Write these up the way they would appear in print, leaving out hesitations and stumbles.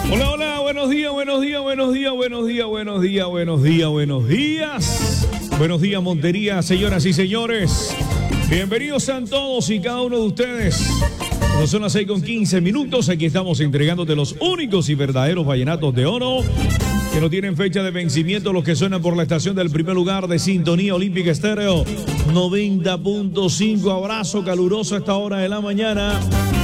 Hola, hola, buenos días, buenos días, buenos días, buenos días, buenos días, buenos días, buenos días. Buenos días, Montería, señoras y señores. Bienvenidos sean todos y cada uno de ustedes. Cuando son las 6:15, aquí estamos entregándote los únicos y verdaderos vallenatos de oro que no tienen fecha de vencimiento, los que suenan por la estación del primer lugar de Sintonía Olímpica Estéreo 90.5. Abrazo caluroso a esta hora de la mañana.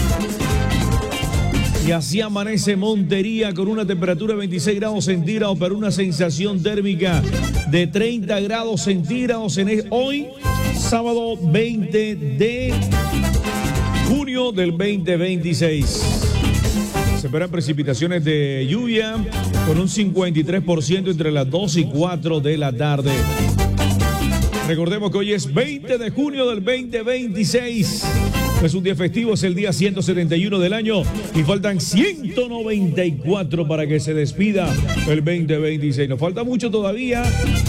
Y así amanece Montería con una temperatura de 26 grados centígrados, pero una sensación térmica de 30 grados centígrados en hoy, sábado 20 de junio del 2026. Se esperan precipitaciones de lluvia con un 53% entre las 2 y 4 de la tarde. Recordemos que hoy es 20 de junio del 2026. Es un día festivo, es el día 171 del año y faltan 194 para que se despida el 2026. Nos falta mucho todavía.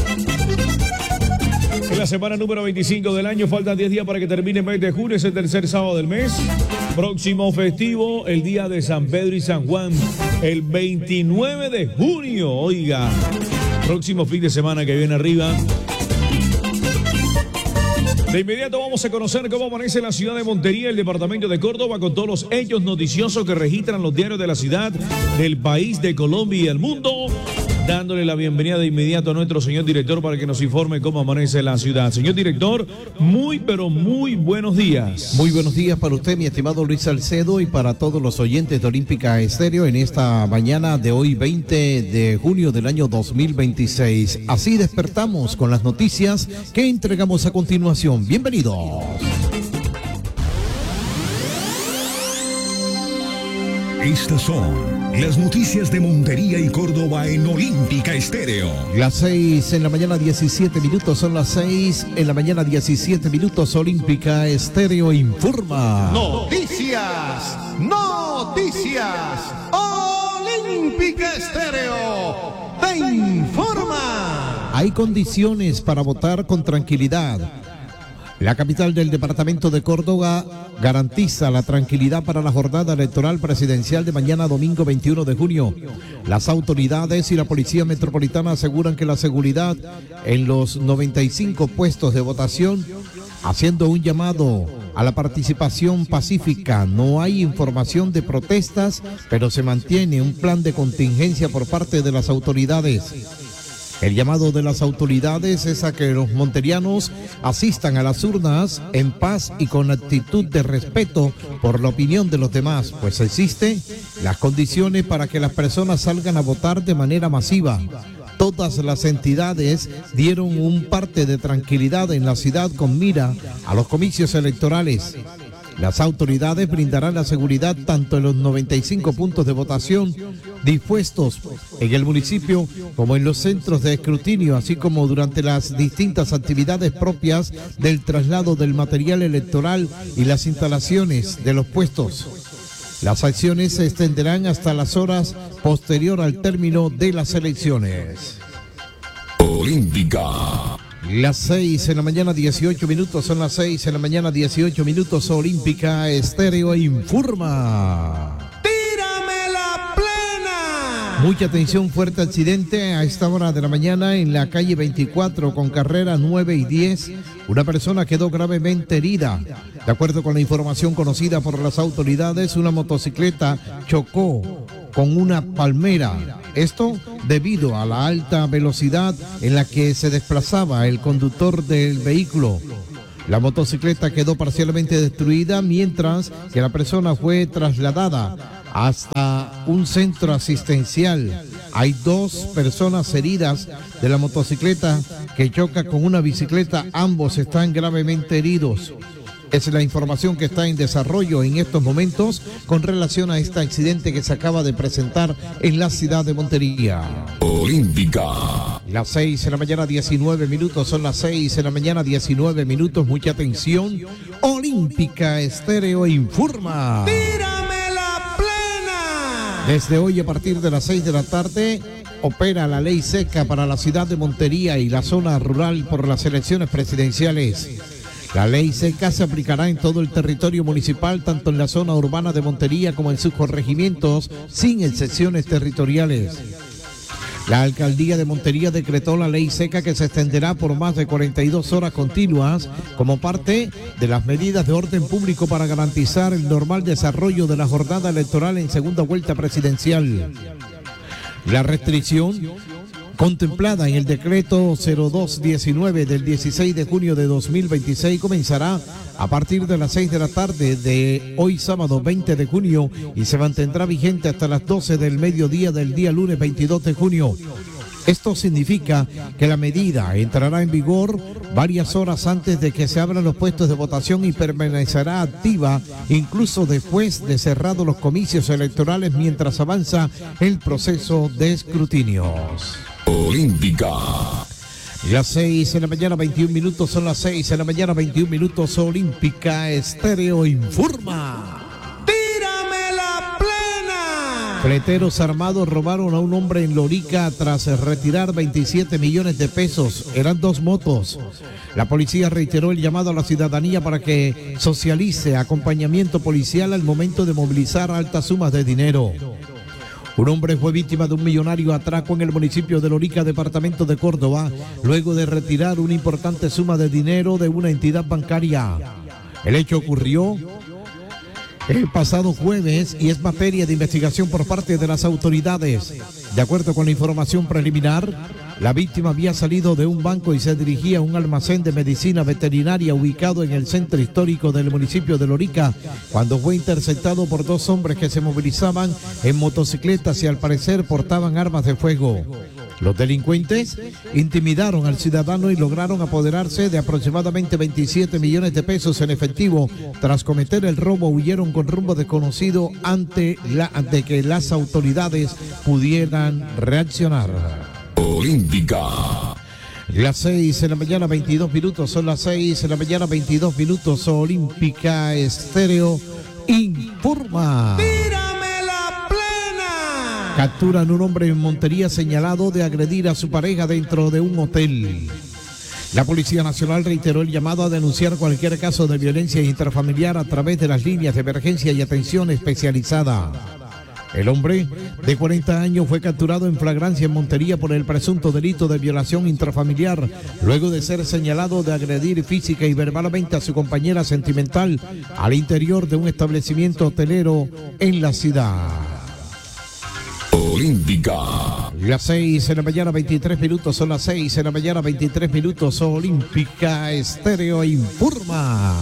En la semana número 25 del año faltan 10 días para que termine el mes de junio, es el tercer sábado del mes. Próximo festivo, el día de San Pedro y San Juan, el 29 de junio. Oiga, próximo fin de semana que viene arriba. De inmediato vamos a conocer cómo amanece la ciudad de Montería, el departamento de Córdoba, con todos los hechos noticiosos que registran los diarios de la ciudad, del país, de Colombia y el mundo. Dándole la bienvenida de inmediato a nuestro señor director para que nos informe cómo amanece la ciudad. Señor director, muy pero muy buenos días. Muy buenos días para usted, mi estimado Luis Salcedo, y para todos los oyentes de Olímpica Estéreo en esta mañana de hoy, 20 de junio del año 2026. Así despertamos con las noticias que entregamos a continuación. Bienvenidos. Estas son las noticias de Montería y Córdoba en Olímpica Estéreo. Las 6 en la mañana 17 minutos, son las 6 en la mañana 17 minutos. Olímpica Estéreo informa. Noticias, noticias. Olímpica Estéreo te informa. Hay condiciones para votar con tranquilidad. La capital del departamento de Córdoba garantiza la tranquilidad para la jornada electoral presidencial de mañana domingo 21 de junio. Las autoridades y la Policía Metropolitana aseguran que la seguridad en los 95 puestos de votación, haciendo un llamado a la participación pacífica. No hay información de protestas, pero se mantiene un plan de contingencia por parte de las autoridades. El llamado de las autoridades es a que los monterianos asistan a las urnas en paz y con actitud de respeto por la opinión de los demás, pues existen las condiciones para que las personas salgan a votar de manera masiva. Todas las entidades dieron un parte de tranquilidad en la ciudad con mira a los comicios electorales. Las autoridades brindarán la seguridad tanto en los 95 puntos de votación dispuestos en el municipio como en los centros de escrutinio, así como durante las distintas actividades propias del traslado del material electoral y las instalaciones de los puestos. Las acciones se extenderán hasta las horas posterior al término de las elecciones. Olímpica. Las 6 en la mañana 18 minutos, son las 6 en la mañana 18 minutos. Olímpica Estéreo informa. ¡Tírame la plena! Mucha atención, fuerte accidente a esta hora de la mañana en la calle 24 con carrera 9 y 10. Una persona quedó gravemente herida. De acuerdo con la información conocida por las autoridades, una motocicleta chocó con una palmera. Esto debido a la alta velocidad en la que se desplazaba el conductor del vehículo. La motocicleta quedó parcialmente destruida, mientras que la persona fue trasladada hasta un centro asistencial. Hay 2 personas heridas de la motocicleta que choca con una bicicleta. Ambos están gravemente heridos. Es la información que está en desarrollo en estos momentos con relación a este accidente que se acaba de presentar en la ciudad de Montería. Olímpica. Las 6 en la mañana 19 minutos, son las 6 en la mañana 19 minutos. Mucha atención. Olímpica Estéreo informa. ¡Tírame la plena! Desde hoy, a partir de las 6 de la tarde, opera la ley seca para la ciudad de Montería y la zona rural por las elecciones presidenciales. La ley seca se aplicará en todo el territorio municipal, tanto en la zona urbana de Montería como en sus corregimientos, sin excepciones territoriales. La alcaldía de Montería decretó la ley seca que se extenderá por más de 42 horas continuas como parte de las medidas de orden público para garantizar el normal desarrollo de la jornada electoral en segunda vuelta presidencial. La restricción contemplada en el decreto 0219 del 16 de junio de 2026 comenzará a partir de las 6 de la tarde de hoy sábado 20 de junio y se mantendrá vigente hasta las 12 del mediodía del día lunes 22 de junio. Esto significa que la medida entrará en vigor varias horas antes de que se abran los puestos de votación y permanecerá activa incluso después de cerrados los comicios electorales mientras avanza el proceso de escrutinios. Olímpica. Las 6 de la mañana, 21 minutos, son las 6 de la mañana, 21 minutos, Olímpica Estéreo informa. ¡Tírame la plena! Fleteros armados robaron a un hombre en Lorica tras retirar 27 millones de pesos. Eran 2 motos. La policía reiteró el llamado a la ciudadanía para que socialice acompañamiento policial al momento de movilizar altas sumas de dinero. Un hombre fue víctima de un millonario atraco en el municipio de Lorica, departamento de Córdoba, luego de retirar una importante suma de dinero de una entidad bancaria. El hecho ocurrió el pasado jueves y es materia de investigación por parte de las autoridades. De acuerdo con la información preliminar, la víctima había salido de un banco y se dirigía a un almacén de medicina veterinaria ubicado en el centro histórico del municipio de Lorica, cuando fue interceptado por 2 hombres que se movilizaban en motocicletas y al parecer portaban armas de fuego. Los delincuentes intimidaron al ciudadano y lograron apoderarse de aproximadamente 27 millones de pesos en efectivo. Tras cometer el robo, huyeron con rumbo desconocido antes de que las autoridades pudieran reaccionar. Olímpica. Las 6 de la mañana, 22 minutos, son las 6 de la mañana, 22 minutos, Olímpica Estéreo informa. ¡Tírame la plena! Capturan un hombre en Montería señalado de agredir a su pareja dentro de un hotel. La Policía Nacional reiteró el llamado a denunciar cualquier caso de violencia intrafamiliar a través de las líneas de emergencia y atención especializada. El hombre de 40 años fue capturado en flagrancia en Montería por el presunto delito de violación intrafamiliar, luego de ser señalado de agredir física y verbalmente a su compañera sentimental al interior de un establecimiento hotelero en la ciudad. Olímpica. Las 6 de la mañana, 23 minutos, son las 6 de la mañana, 23 minutos, Olímpica Estéreo informa.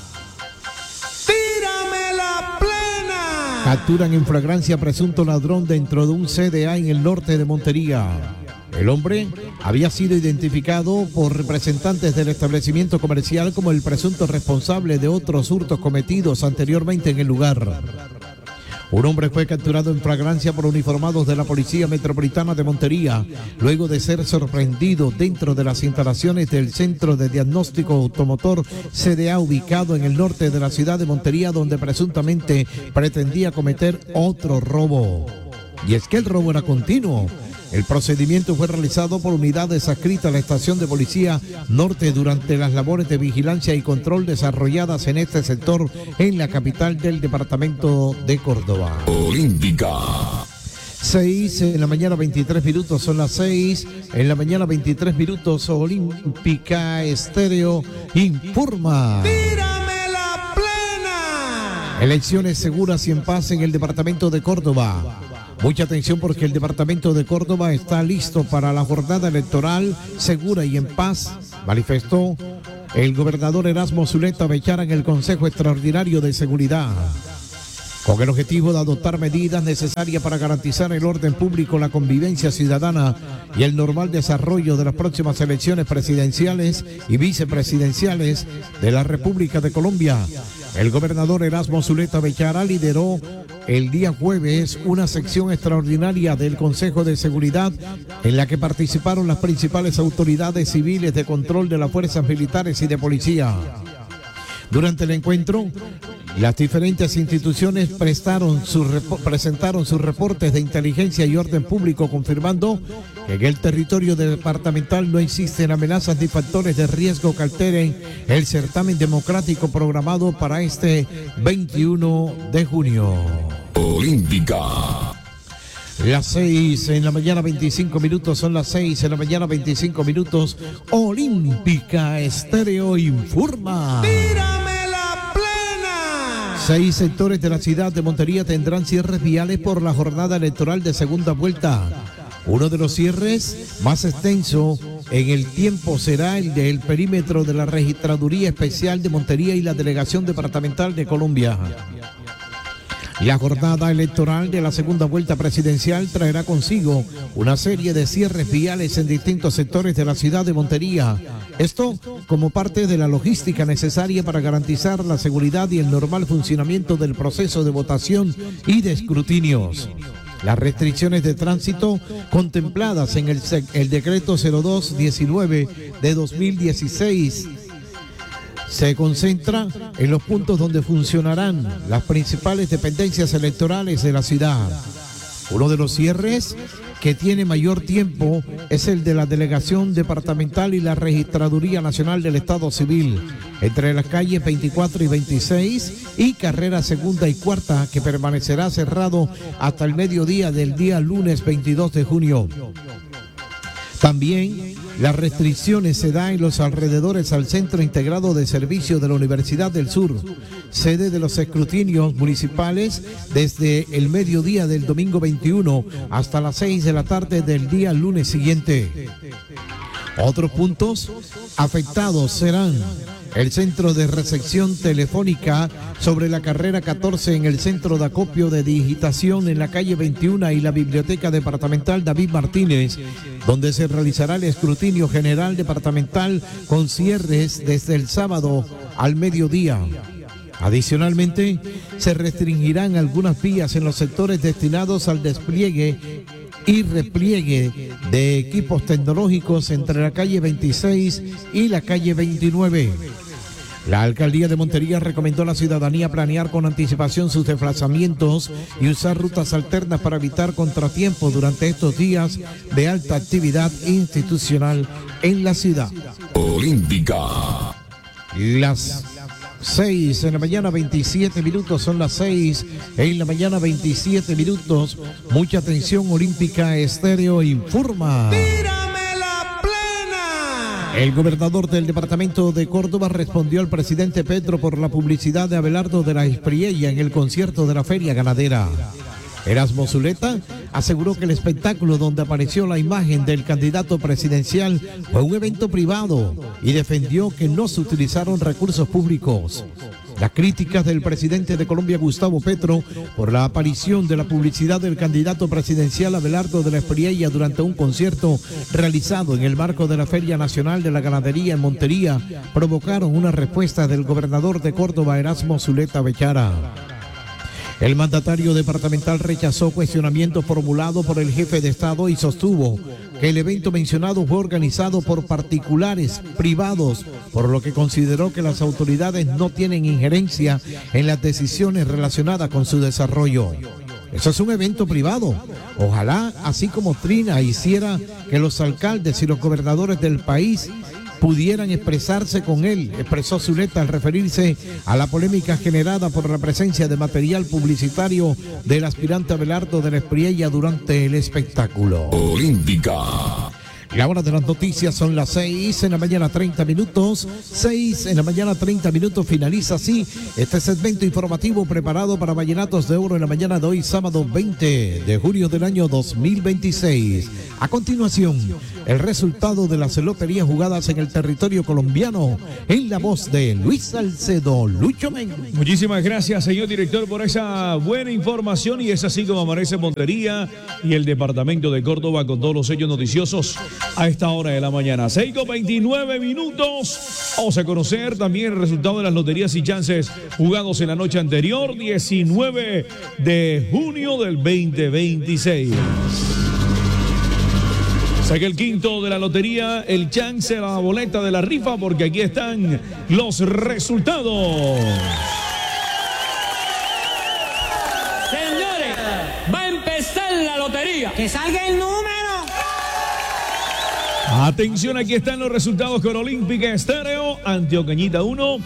Capturan en flagrancia presunto ladrón dentro de un CDA en el norte de Montería. El hombre había sido identificado por representantes del establecimiento comercial como el presunto responsable de otros hurtos cometidos anteriormente en el lugar. Un hombre fue capturado en flagrancia por uniformados de la Policía Metropolitana de Montería, luego de ser sorprendido dentro de las instalaciones del Centro de Diagnóstico Automotor CDA, ubicado en el norte de la ciudad de Montería, donde presuntamente pretendía cometer otro robo. Y es que el robo era continuo. El procedimiento fue realizado por unidades adscritas a la estación de policía norte durante las labores de vigilancia y control desarrolladas en este sector en la capital del departamento de Córdoba. Olímpica. 6 en la mañana, 23 minutos, son las 6 en la mañana, 23 minutos, Olímpica Estéreo informa. ¡Tírame la plena! Elecciones seguras y en paz en el departamento de Córdoba. Mucha atención porque el departamento de Córdoba está listo para la jornada electoral segura y en paz, manifestó el gobernador Erasmo Zuleta Bechara en el Consejo Extraordinario de Seguridad. Con el objetivo de adoptar medidas necesarias para garantizar el orden público, la convivencia ciudadana y el normal desarrollo de las próximas elecciones presidenciales y vicepresidenciales de la República de Colombia. El gobernador Erasmo Zuleta Bechara lideró el día jueves una sección extraordinaria del Consejo de Seguridad en la que participaron las principales autoridades civiles de control de las fuerzas militares y de policía. Durante el encuentro, Las diferentes instituciones presentaron sus reportes de inteligencia y orden público, confirmando que en el territorio departamental no existen amenazas ni factores de riesgo que alteren el certamen democrático programado para este 21 de junio. Olímpica. Las 6 en la mañana 25 minutos, son las 6 en la mañana 25 minutos. Olímpica Estéreo informa. ¡Tírame la plena! 6 sectores de la ciudad de Montería tendrán cierres viales por la jornada electoral de segunda vuelta. Uno de los cierres más extenso en el tiempo será el del perímetro de la Registraduría Especial de Montería y la Delegación Departamental de Colombia. La jornada electoral de la segunda vuelta presidencial traerá consigo una serie de cierres viales en distintos sectores de la ciudad de Montería. Esto como parte de la logística necesaria para garantizar la seguridad y el normal funcionamiento del proceso de votación y de escrutinios. Las restricciones de tránsito contempladas en el decreto 0219 de 2016 se concentra en los puntos donde funcionarán las principales dependencias electorales de la ciudad. Uno de los cierres que tiene mayor tiempo es el de la Delegación Departamental y la Registraduría Nacional del Estado Civil, entre las calles 24 y 26 y carrera segunda y cuarta, que permanecerá cerrado hasta el mediodía del día lunes 22 de junio. También las restricciones se dan en los alrededores al Centro Integrado de Servicio de la Universidad del Sur, sede de los escrutinios municipales, desde el mediodía del domingo 21 hasta las 6 de la tarde del día lunes siguiente. Otros puntos afectados serán el centro de recepción telefónica sobre la carrera 14 en el centro de acopio de digitación en la calle 21 y la biblioteca departamental David Martínez, donde se realizará el escrutinio general departamental con cierres desde el sábado al mediodía. Adicionalmente, se restringirán algunas vías en los sectores destinados al despliegue y repliegue de equipos tecnológicos entre la calle 26 y la calle 29. La alcaldía de Montería recomendó a la ciudadanía planear con anticipación sus desplazamientos y usar rutas alternas para evitar contratiempos durante estos días de alta actividad institucional en la ciudad. Olímpica. Las 6 en la mañana 27 minutos, son las 6 en la mañana 27 minutos. Mucha atención, Olímpica Estéreo informa. ¡Tírame la plena! El gobernador del departamento de Córdoba respondió al presidente Petro por la publicidad de Abelardo de la Espriella en el concierto de la Feria Ganadera. Erasmo Zuleta aseguró que el espectáculo donde apareció la imagen del candidato presidencial fue un evento privado y defendió que no se utilizaron recursos públicos. Las críticas del presidente de Colombia, Gustavo Petro, por la aparición de la publicidad del candidato presidencial Abelardo de la Espriella durante un concierto realizado en el marco de la Feria Nacional de la Ganadería en Montería provocaron una respuesta del gobernador de Córdoba, Erasmo Zuleta Bechara. El mandatario departamental rechazó cuestionamientos formulados por el jefe de Estado y sostuvo que el evento mencionado fue organizado por particulares privados, por lo que consideró que las autoridades no tienen injerencia en las decisiones relacionadas con su desarrollo. Eso es un evento privado. Ojalá, así como Trina hiciera, que los alcaldes y los gobernadores del país pudieran expresarse con él, expresó Zuleta al referirse a la polémica generada por la presencia de material publicitario del aspirante Abelardo de la Espriella durante el espectáculo. Olímpica. La hora de las noticias son las 6 en la mañana 30 minutos. 6 en la mañana 30 minutos. Finaliza así este segmento informativo preparado para Vallenatos de Oro en la mañana de hoy, sábado 20 de junio del año 2026. A continuación, el resultado de las loterías jugadas en el territorio colombiano en la voz de Luis Salcedo, Lucho Men. Muchísimas gracias, señor director, por esa buena información, y es así como amanece Montería y el departamento de Córdoba con todos los hechos noticiosos a esta hora de la mañana. 6:29 minutos. Vamos a conocer también el resultado de las loterías y chances jugados en la noche anterior, 19 de junio del 2026. Saque el quinto de la lotería, el chance, la boleta de la rifa, porque aquí están los resultados. alegría! ¡Que salga el número! Atención, aquí están los resultados con Olímpica Estéreo. Antioqueñita 1,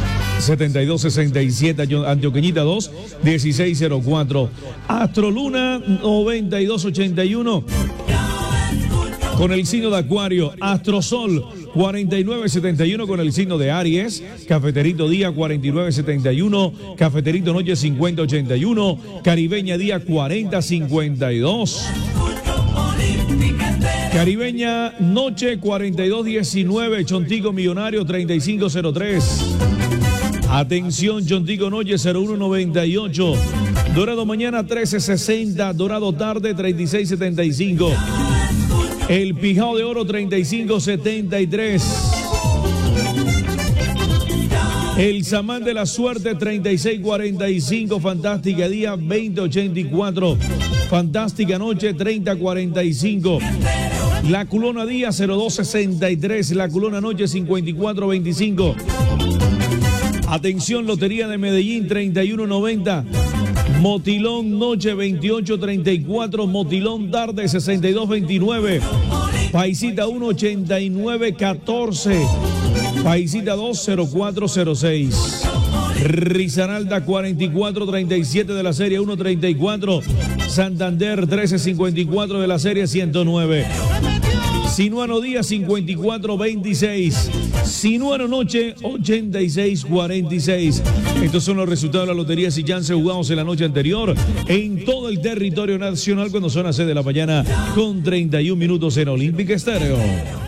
72-67. Antioqueñita 2, 16-04. Astroluna 92-81. Con el signo de Acuario. Astrosol 49-71 con el signo de Aries. Cafeterito Día 49-71. Cafeterito Noche 50-81. Caribeña Día 40-52. Caribeña Noche 42-19, Chontico Millonario 35-03. Atención, Chontico Noche 01-98. Dorado Mañana 13-60, Dorado Tarde 36-75. El Pijao de Oro 35-73. El Samán de la Suerte 36-45, Fantástica Día 20-84. Fantástica Noche 30-45. La Culona Día 02-63. La Culona Noche 54-25. Atención, Lotería de Medellín 31-90. Motilón Noche 28-34. Motilón Tarde 62-29. Paisita 1 89-14. Paisita 2 04-06. Risaralda 44-37 de la serie 1-34. Santander 13-54 de la serie 109. Sinuano Día 54-26. Sinuano Noche 86-46. Estos son los resultados de la Lotería Chance jugados en la noche anterior en todo el territorio nacional cuando son las 6 de la mañana con 31 minutos en Olímpica Estéreo.